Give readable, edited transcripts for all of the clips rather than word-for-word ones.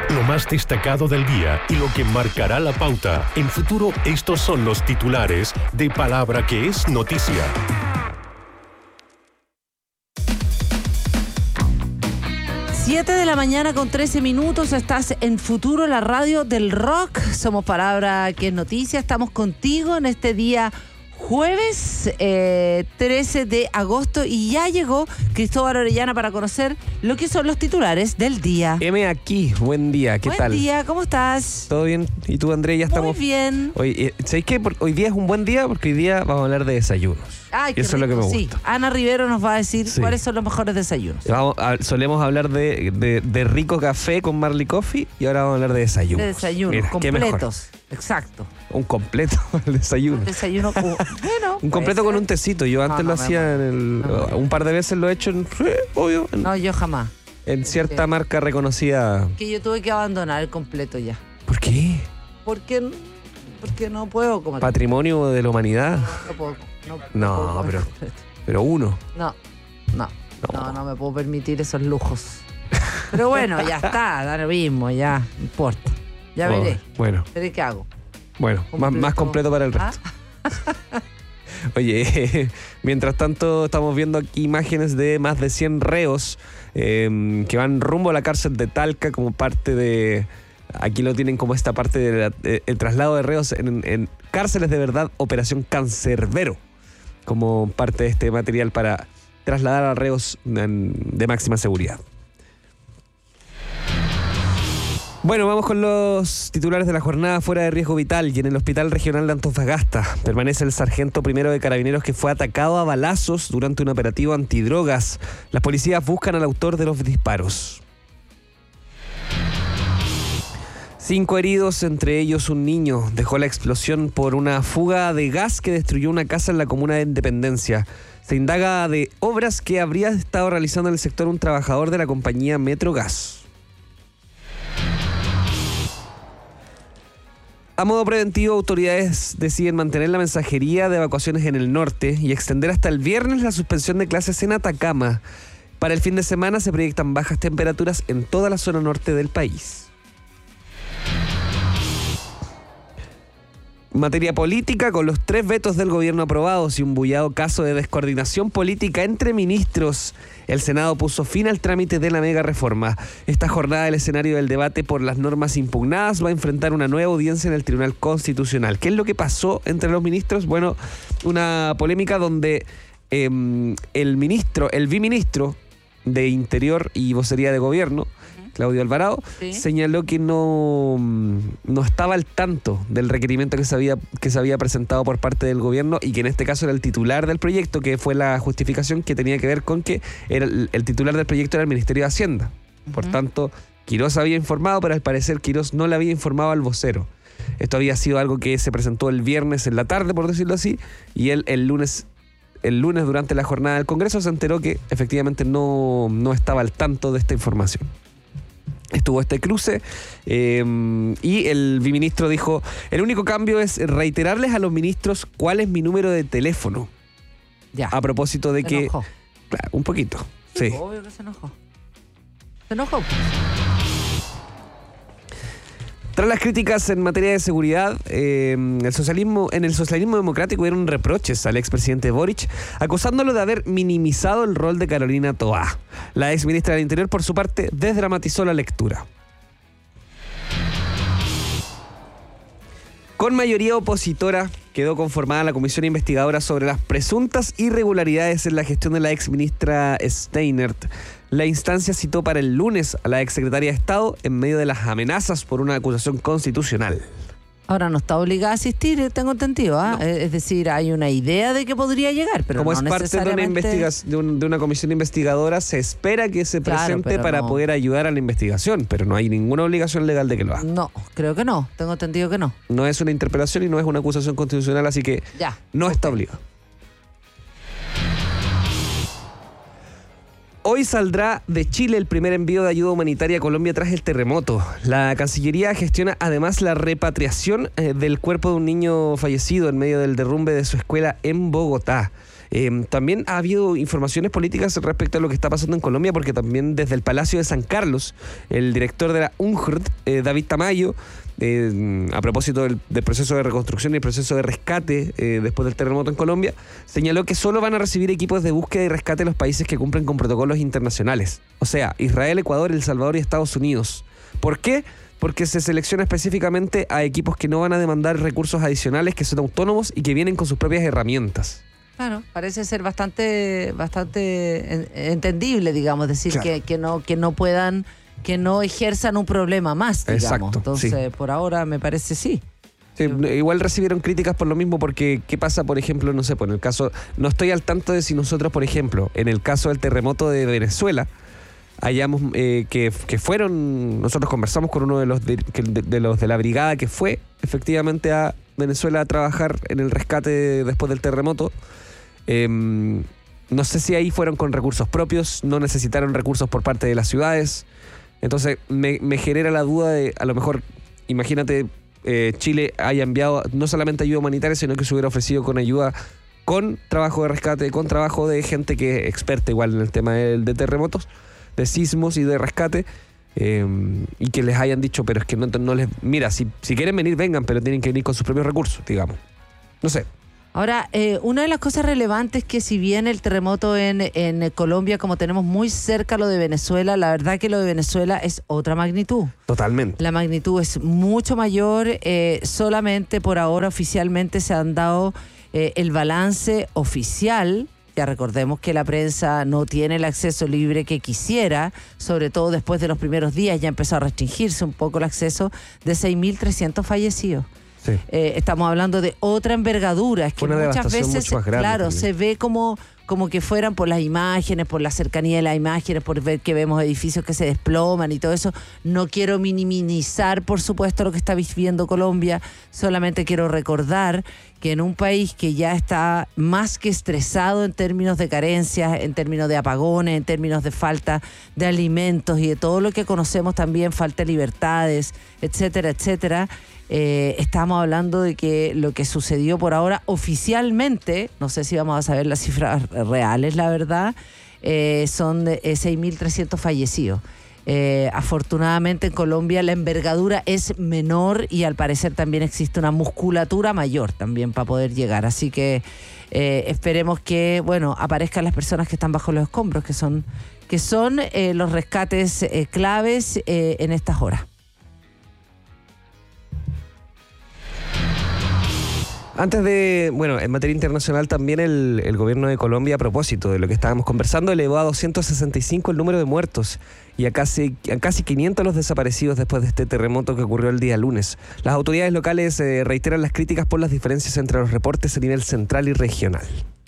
Lo más destacado del día y lo que marcará la pauta. En Futuro, estos son los titulares de Palabra que es noticia. 7 de la mañana con 13 minutos, estás en Futuro, la radio del rock. Somos Palabra que es noticia, estamos contigo en este día jueves 13 de agosto y ya llegó Cristóbal Orellana para conocer lo que son los titulares del día. M aquí, buen día, ¿qué tal? Buen día, ¿cómo estás? ¿Todo bien? ¿Y tú, André? Ya estamos. Muy bien. Hoy, ¿sabéis qué? Hoy día es un buen día porque hoy día vamos a hablar de desayunos. Ay, qué eso rico, es lo que me sí. gusta. Ana Rivero nos va a decir cuáles son los mejores desayunos. Solemos hablar de rico café con Marley Coffee y ahora vamos a hablar de desayunos. De desayunos, Mira, completos. Exacto. Un completo el desayuno. Un desayuno, bueno. Un completo con un tecito. Yo antes lo hacía un par de veces lo he hecho obvio. No, yo jamás. En cierta marca reconocida. Que yo tuve que abandonar el completo ya. ¿Por qué? Porque no puedo comer. Patrimonio de la humanidad. No puedo. No, pero uno. No me puedo permitir esos lujos. Pero bueno, ya está, da lo mismo, ya, no importa. Ya veré. Bueno. Veré qué hago. Bueno, más completo para el resto. Oye, mientras tanto estamos viendo aquí imágenes de más de 100 reos que van rumbo a la cárcel de Talca como parte de... Aquí lo tienen como esta parte del traslado de reos en cárceles de verdad, Operación Cancerbero, como parte de este material para trasladar a reos de máxima seguridad. Bueno, vamos con los titulares de la jornada. Fuera de riesgo vital y en el Hospital Regional de Antofagasta permanece el sargento primero de Carabineros que fue atacado a balazos durante un operativo antidrogas. Las policías buscan al autor de los disparos. 5 heridos, entre ellos un niño. Dejó la explosión por una fuga de gas que destruyó una casa en la comuna de Independencia. Se indaga de obras que habría estado realizando en el sector un trabajador de la compañía Metrogas. A modo preventivo, autoridades deciden mantener la mensajería de evacuaciones en el norte y extender hasta el viernes la suspensión de clases en Atacama. Para el fin de semana se proyectan bajas temperaturas en toda la zona norte del país. Materia política, con los 3 vetos del gobierno aprobados y un bullado caso de descoordinación política entre ministros, el Senado puso fin al trámite de la mega reforma. Esta jornada, el escenario del debate por las normas impugnadas, va a enfrentar una nueva audiencia en el Tribunal Constitucional. ¿Qué es lo que pasó entre los ministros? Bueno, una polémica donde el viceministro de Interior y Vocería de Gobierno, Claudio Alvarado, señaló que no estaba al tanto del requerimiento que se había presentado por parte del gobierno y que en este caso era el titular del proyecto, que fue la justificación que tenía que ver con que el titular del proyecto era el Ministerio de Hacienda. Por tanto, Quirós había informado, pero al parecer Quirós no le había informado al vocero. Esto había sido algo que se presentó el viernes en la tarde, por decirlo así, y él el lunes durante la jornada del Congreso se enteró que efectivamente no estaba al tanto de esta información. Estuvo este cruce y el viceministro dijo: el único cambio es reiterarles a los ministros cuál es mi número de teléfono. Ya. A propósito de que... Enojó. Claro, un poquito. Sí. Obvio que se enojó. Se enojó. Tras las críticas en materia de seguridad, en el socialismo democrático dieron reproches al expresidente Boric, acusándolo de haber minimizado el rol de Carolina Toá. La exministra del Interior, por su parte, desdramatizó la lectura. Con mayoría opositora, quedó conformada la comisión investigadora sobre las presuntas irregularidades en la gestión de la exministra Steinert. La instancia citó para el lunes a la exsecretaria de Estado en medio de las amenazas por una acusación constitucional. Ahora no está obligada a asistir, tengo entendido, ¿eh? No. Es decir, hay una idea de que podría llegar, pero como no es parte necesariamente... de una comisión investigadora, se espera que se presente para poder ayudar a la investigación, pero no hay ninguna obligación legal de que lo haga. No, creo que no, tengo entendido que no. No es una interpelación y no es una acusación constitucional, así que no está obligado. Hoy saldrá de Chile el primer envío de ayuda humanitaria a Colombia tras el terremoto. La Cancillería gestiona además la repatriación del cuerpo de un niño fallecido en medio del derrumbe de su escuela en Bogotá. También ha habido informaciones políticas respecto a lo que está pasando en Colombia, porque también desde el Palacio de San Carlos, el director de la UNGRD, David Tamayo, a propósito del proceso de reconstrucción y el proceso de rescate después del terremoto en Colombia, señaló que solo van a recibir equipos de búsqueda y rescate los países que cumplen con protocolos internacionales. O sea, Israel, Ecuador, El Salvador y Estados Unidos. ¿Por qué? Porque se selecciona específicamente a equipos que no van a demandar recursos adicionales, que son autónomos y que vienen con sus propias herramientas. Claro, parece ser bastante entendible, digamos, decir, claro, que no puedan, que no ejerzan un problema más, digamos. Exacto, entonces, sí. Por ahora me parece sí. Sí, igual recibieron críticas por lo mismo, porque ¿qué pasa, por ejemplo, no sé, pues en el caso, no estoy al tanto de si nosotros, por ejemplo, en el caso del terremoto de Venezuela, hayamos que fueron, nosotros conversamos con uno de los de la brigada que fue efectivamente a Venezuela a trabajar en el rescate después del terremoto. No sé si ahí fueron con recursos propios, no necesitaron recursos por parte de las ciudades. Entonces me genera la duda de, a lo mejor, imagínate, Chile haya enviado no solamente ayuda humanitaria, sino que se hubiera ofrecido con ayuda, con trabajo de rescate, con trabajo de gente que es experta igual en el tema de terremotos, de sismos y de rescate, y que les hayan dicho, pero es que no les... Mira, si quieren venir, vengan, pero tienen que venir con sus propios recursos, digamos. No sé. Ahora, una de las cosas relevantes que, si bien el terremoto en Colombia, como tenemos muy cerca lo de Venezuela, la verdad que lo de Venezuela es otra magnitud. Totalmente. La magnitud es mucho mayor. Solamente por ahora oficialmente se han dado el balance oficial. Ya recordemos que la prensa no tiene el acceso libre que quisiera, sobre todo después de los primeros días ya empezó a restringirse un poco el acceso, de 6.300 fallecidos. Sí. Estamos hablando de otra envergadura. Es que muchas veces, mucho más grande, claro, también se ve como que fueran por las imágenes, por la cercanía de las imágenes, por ver que vemos edificios que se desploman y todo eso. No quiero minimizar, por supuesto, lo que está viviendo Colombia, solamente quiero recordar que en un país que ya está más que estresado en términos de carencias, en términos de apagones, en términos de falta de alimentos y de todo lo que conocemos también, falta de libertades, etcétera, etcétera, estamos hablando de que lo que sucedió por ahora oficialmente, no sé si vamos a saber las cifras reales, la verdad, son 6.300 fallecidos. Afortunadamente en Colombia la envergadura es menor y al parecer también existe una musculatura mayor también para poder llegar, así que esperemos que, bueno, aparezcan las personas que están bajo los escombros, que son los rescates claves en estas horas. Antes de, bueno, en materia internacional también el gobierno de Colombia, a propósito de lo que estábamos conversando, elevó a 265 el número de muertos y a casi 500 los desaparecidos después de este terremoto que ocurrió el día lunes. Las autoridades locales reiteran las críticas por las diferencias entre los reportes a nivel central y regional.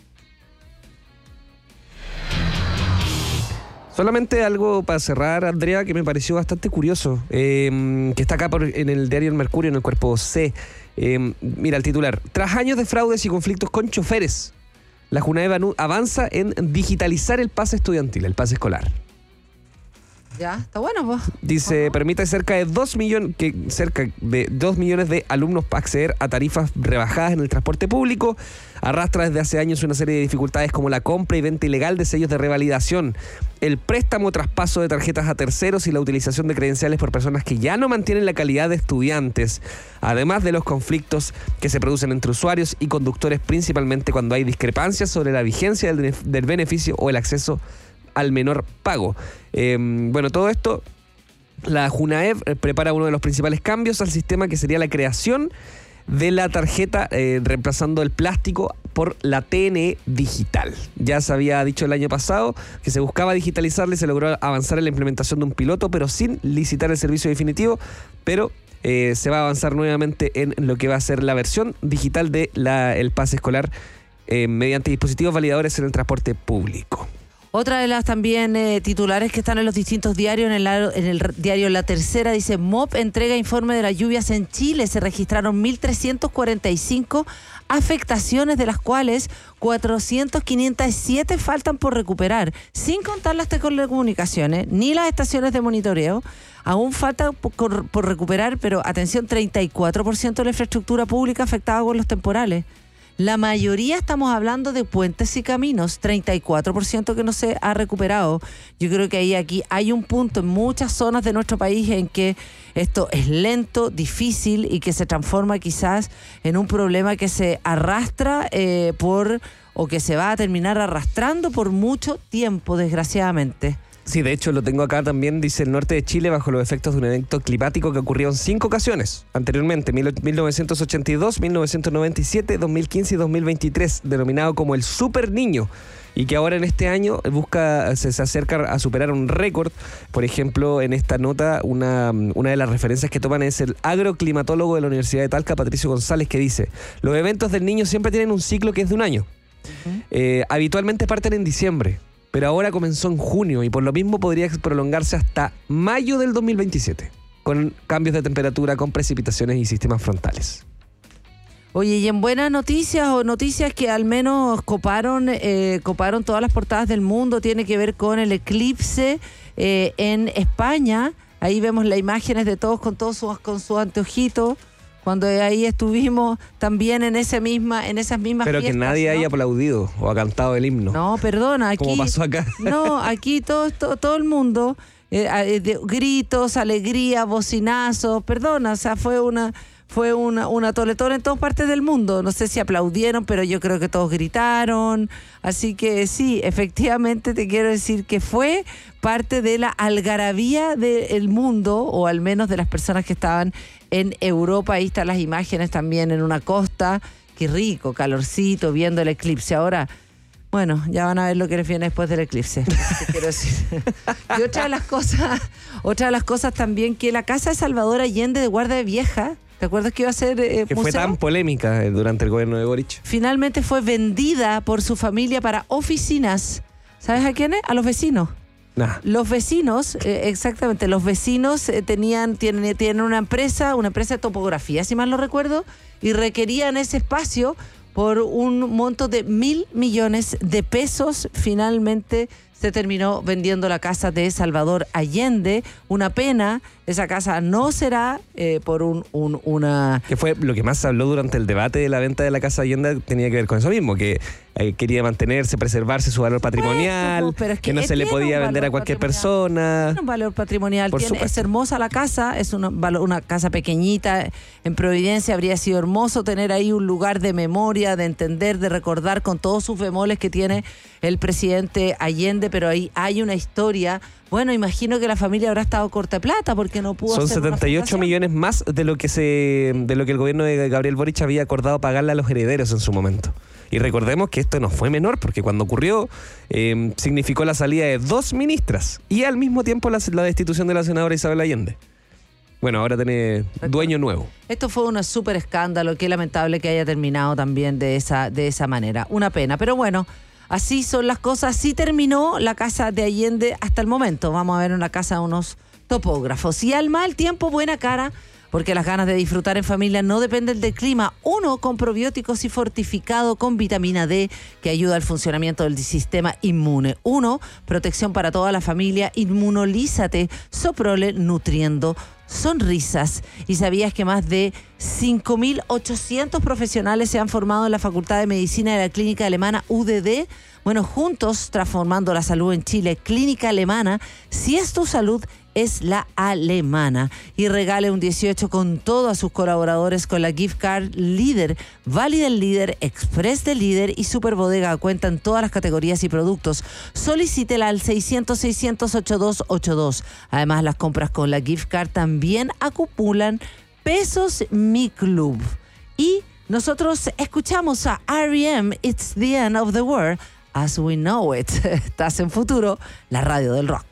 Solamente algo para cerrar, Andrea, que me pareció bastante curioso, que está acá en el diario El Mercurio, en el cuerpo C. Mira el titular: tras años de fraudes y conflictos con choferes, la Junaev avanza en digitalizar el pase estudiantil, el pase escolar. Ya, está bueno, pues. Dice, permite cerca de 2 millones de alumnos acceder a tarifas rebajadas en el transporte público. Arrastra desde hace años una serie de dificultades como la compra y venta ilegal de sellos de revalidación, el préstamo o traspaso de tarjetas a terceros y la utilización de credenciales por personas que ya no mantienen la calidad de estudiantes, además de los conflictos que se producen entre usuarios y conductores, principalmente cuando hay discrepancias sobre la vigencia del beneficio o el acceso al menor pago. Bueno, todo esto, la Junaev prepara uno de los principales cambios al sistema, que sería la creación de la tarjeta reemplazando el plástico por la TNE digital. Ya se había dicho el año pasado que se buscaba digitalizarla y se logró avanzar en la implementación de un piloto, pero sin licitar el servicio definitivo, pero se va a avanzar nuevamente en lo que va a ser la versión digital de el pase escolar mediante dispositivos validadores en el transporte público. Otra de las también titulares que están en los distintos diarios, en el diario La Tercera, dice: MOP entrega informe de las lluvias en Chile. Se registraron 1.345 afectaciones, de las cuales 457 faltan por recuperar, sin contar las telecomunicaciones ni las estaciones de monitoreo. Aún falta por recuperar, pero atención, 34% de la infraestructura pública afectada con los temporales. La mayoría estamos hablando de puentes y caminos, 34% que no se ha recuperado. Yo creo que aquí hay un punto en muchas zonas de nuestro país en que esto es lento, difícil y que se transforma quizás en un problema que se arrastra o que se va a terminar arrastrando por mucho tiempo, desgraciadamente. Sí, de hecho lo tengo acá también, dice el norte de Chile bajo los efectos de un evento climático que ocurrió en 5 ocasiones anteriormente, 1982, 1997, 2015 y 2023, denominado como el Super Niño, y que ahora en este año se acerca a superar un récord. Por ejemplo, en esta nota, una de las referencias que toman es el agroclimatólogo de la Universidad de Talca, Patricio González, que dice: los eventos del Niño siempre tienen un ciclo que es de un año. Habitualmente parten en diciembre, pero ahora comenzó en junio y por lo mismo podría prolongarse hasta mayo del 2027, con cambios de temperatura, con precipitaciones y sistemas frontales. Oye, y en buenas noticias o noticias que al menos coparon todas las portadas del mundo, tiene que ver con el eclipse en España. Ahí vemos las imágenes de todos con sus anteojitos. Cuando ahí estuvimos también en esas mismas pero fiestas, que nadie ¿no? haya aplaudido o ha cantado el himno. No, perdona, aquí... Como pasó acá. No, aquí todo el mundo, gritos, alegría, bocinazos, perdona, o sea, fue una toletón en todas partes del mundo. No sé si aplaudieron, pero yo creo que todos gritaron. Así que sí, efectivamente te quiero decir que fue parte de la algarabía del mundo, o al menos de las personas que estaban en Europa. Ahí están las imágenes también en una costa. Qué rico, calorcito, viendo el eclipse. Ahora, bueno, ya van a ver lo que les viene después del eclipse. Te quiero decir. Y otra de las cosas también, que la casa de Salvador Allende de Guardia Vieja, ¿te acuerdas que iba a ser que museo? fue tan polémica durante el gobierno de Boric. Finalmente fue vendida por su familia para oficinas. ¿Sabes a quiénes? A los vecinos. Nah. Los vecinos, exactamente, los vecinos tienen una empresa de topografía, si mal no recuerdo, y requerían ese espacio por un monto de 1.000 millones de pesos. Finalmente se terminó vendiendo la casa de Salvador Allende. Una pena, esa casa no será por una... Que fue lo que más se habló durante el debate de la venta de la casa Allende, tenía que ver con eso mismo, que quería preservarse su valor patrimonial, pero es que no se le podía vender a cualquier persona. Tiene un valor patrimonial, Es hermosa la casa, es una casa pequeñita en Providencia. Habría sido hermoso tener ahí un lugar de memoria, de entender, de recordar con todos sus bemoles que tiene el presidente Allende, pero ahí hay una historia. Bueno, imagino que la familia habrá estado corta de plata porque no pudo Son hacer 78 millones más de lo que el gobierno de Gabriel Boric había acordado pagarle a los herederos en su momento. Y recordemos que esto no fue menor, porque cuando ocurrió significó la salida de 2 ministras y al mismo tiempo la destitución de la senadora Isabel Allende. Bueno, ahora tiene dueño nuevo. Esto fue un súper escándalo. Qué lamentable que haya terminado también de esa manera. Una pena, pero bueno, así son las cosas. Sí terminó la casa de Allende hasta el momento. Vamos a ver una casa de unos topógrafos. Y al mal tiempo, buena cara, porque las ganas de disfrutar en familia no dependen del clima. Uno con probióticos y fortificado con vitamina D, que ayuda al funcionamiento del sistema inmune. Uno, protección para toda la familia. Inmunolízate, Soprole, nutriendo sonrisas. ¿Y sabías que más de 5.800 profesionales se han formado en la Facultad de Medicina de la Clínica Alemana UDD? Bueno, juntos transformando la salud en Chile. Clínica Alemana, si es tu salud, es la alemana. Y regale un 18 con todos sus colaboradores con la gift card Líder, Válida del Líder, Express del Líder y Super Bodega. Cuentan todas las categorías y productos. Solicítela al 600-600-8282. Además, las compras con la gift card también acumulan pesos Mi Club. Y nosotros escuchamos a R.E.M. It's the End of the World as We Know It. Estás en Futuro, la radio del rock.